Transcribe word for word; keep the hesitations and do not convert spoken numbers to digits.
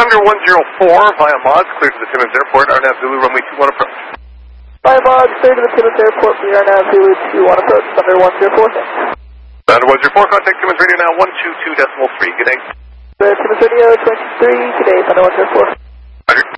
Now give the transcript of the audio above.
Thunder one zero four via Mods, clear to the Timmins Airport, R N A V Zulu runway two one approach. Via Mods, clear to the Timmins Airport, R N A V Zulu two one approach, Thunder one zero four. Thunder one zero four, contact Timmins Radio now one two two decimal three, good day. The Timmins Radio twenty-three, good day, Thunder one zero four.